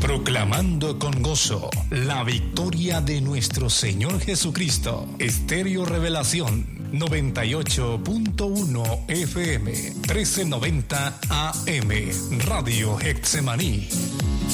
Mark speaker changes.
Speaker 1: Proclamando con gozo la victoria de nuestro Señor Jesucristo. Estéreo Revelación 98.1 FM 1390 AM Radio Getsemaní.